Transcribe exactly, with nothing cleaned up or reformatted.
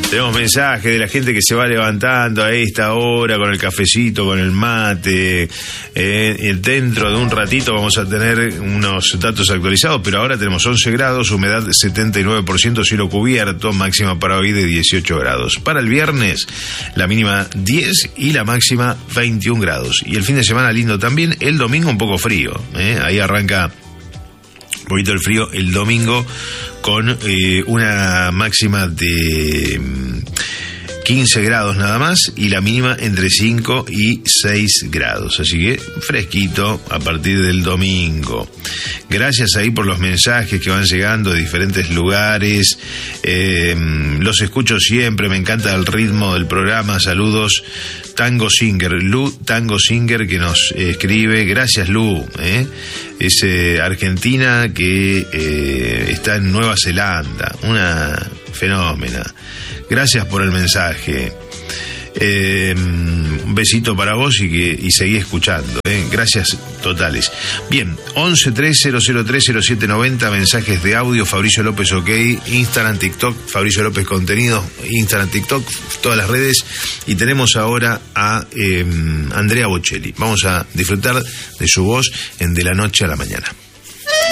Tenemos mensajes de la gente que se va levantando a esta hora con el cafecito, con el mate. Eh, dentro de un ratito vamos a tener unos datos actualizados, pero ahora tenemos once grados, humedad setenta y nueve por ciento, cielo cubierto, máxima para hoy de dieciocho grados. Para el viernes, la mínima diez y la máxima veintiún grados. Y el fin de semana lindo también, el domingo un poco frío. Eh, ahí arranca un poquito el frío el domingo, con eh, una máxima de quince grados nada más y la mínima entre cinco y seis grados. Así que fresquito a partir del domingo. Gracias ahí por los mensajes que van llegando de diferentes lugares. Eh, los escucho siempre, me encanta el ritmo del programa. Saludos, Tango Singer, Lu Tango Singer, que nos eh, escribe. Gracias, Lu. ¿eh? Es eh, argentina que eh, está en Nueva Zelanda, una fenómena. Gracias por el mensaje. Eh, un besito para vos y que y seguí escuchando. Eh. Gracias totales. Bien, once tres cero cero tres cero siete noventa, mensajes de audio. Fabricio López OK, Instagram, TikTok, Fabricio López Contenido, Instagram, TikTok, todas las redes. Y tenemos ahora a eh, Andrea Bocelli. Vamos a disfrutar de su voz en De la Noche a la Mañana.